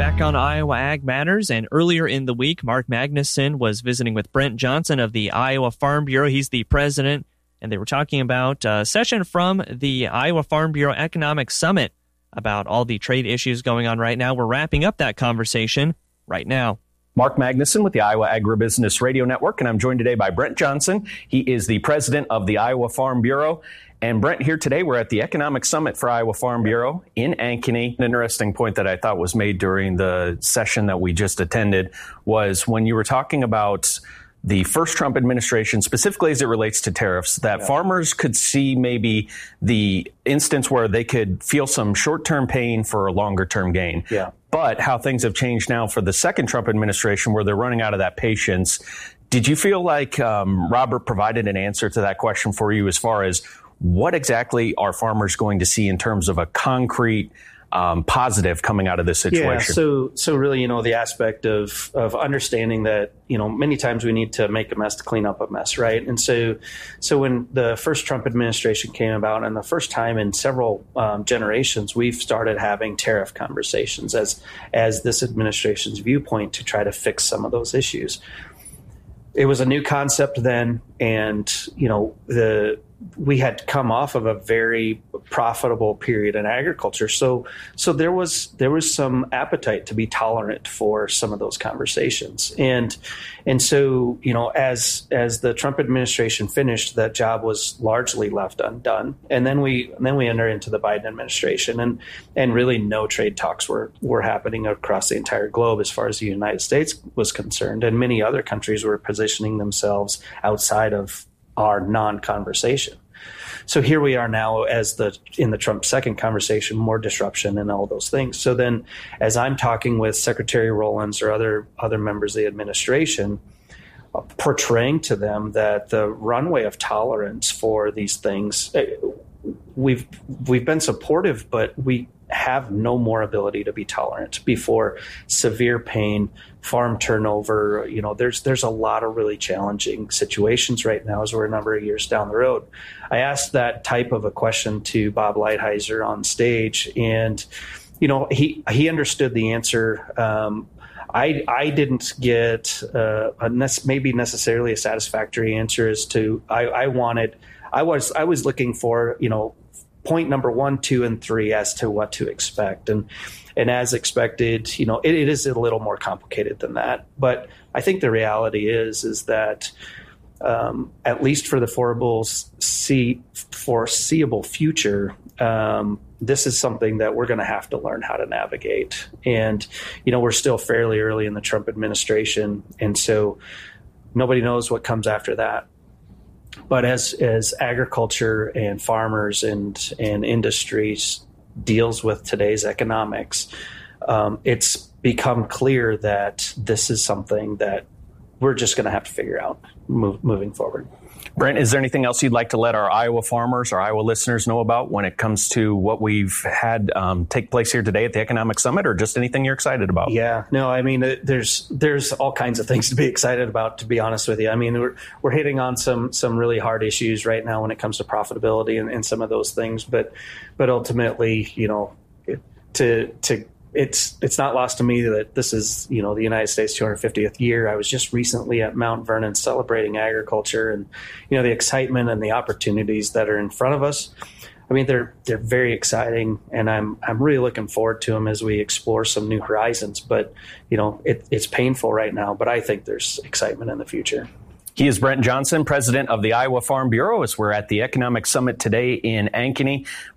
Back on Iowa Ag Matters, and earlier in the week, Mark Magnuson was visiting with Brent Johnson of the Iowa Farm Bureau. He's the president, and they were talking about a session from the Iowa Farm Bureau Economic Summit about all the trade issues going on right now. We're wrapping up that conversation right now. Mark Magnuson with the Iowa Agribusiness Radio Network, and I'm joined today by Brent Johnson. He is the president of the Iowa Farm Bureau. And Brent, here today, we're at the Economic Summit for Iowa Farm Bureau in Ankeny. An interesting point that I thought was made during the session that we just attended was when you were talking about the first Trump administration, specifically as it relates to tariffs, that farmers could see maybe the instance where they could feel some short-term pain for a longer-term gain. Yeah. But how things have changed now for the second Trump administration where they're running out of that patience. Did you feel like Robert provided an answer to that question for you as far as what exactly are farmers going to see in terms of a concrete positive coming out of this situation? Yeah, so really, the aspect of understanding that, many times we need to make a mess to clean up a mess, right? And so when the first Trump administration came about, and the first time in several generations, we've started having tariff conversations as this administration's viewpoint to try to fix some of those issues. It was a new concept then, and, we had come off of a very profitable period in agriculture. So there was some appetite to be tolerant for some of those conversations. And so, as the Trump administration finished, that job was largely left undone. And then we enter into the Biden administration, and really no trade talks were happening across the entire globe as far as the United States was concerned. And many other countries were positioning themselves outside of our non-conversation. So here we are now in the Trump second conversation, more disruption and all those things. So then as I'm talking with Secretary Rollins or other members of the administration, portraying to them that the runway of tolerance for these things, we've been supportive, but we have no more ability to be tolerant before severe pain, farm turnover. There's a lot of really challenging situations right now as we're a number of years down the road. I asked that type of a question to Bob Lighthizer on stage, and he understood the answer. I didn't get maybe necessarily a satisfactory answer as to I was looking for point number 1, 2, and 3 as to what to expect. And as expected, it is a little more complicated than that. But I think the reality is that at least for the foreseeable future, this is something that we're going to have to learn how to navigate. And, we're still fairly early in the Trump administration. And so nobody knows what comes after that. But as agriculture and farmers and industries deals with today's economics, it's become clear that this is something that we're just going to have to figure out moving forward. Brent, is there anything else you'd like to let our Iowa farmers, our Iowa listeners know about when it comes to what we've had take place here today at the Economic Summit, or just anything you're excited about? Yeah, no, I mean, there's all kinds of things to be excited about, to be honest with you. I mean, we're hitting on some really hard issues right now when it comes to profitability and some of those things. But ultimately, it's not lost to me that this is, the United States 250th year. I was just recently at Mount Vernon celebrating agriculture and, the excitement and the opportunities that are in front of us. I mean, they're very exciting, and I'm really looking forward to them as we explore some new horizons. But, it's painful right now, but I think there's excitement in the future. He is Brent Johnson, president of the Iowa Farm Bureau, as we're at the Economic Summit today in Ankeny.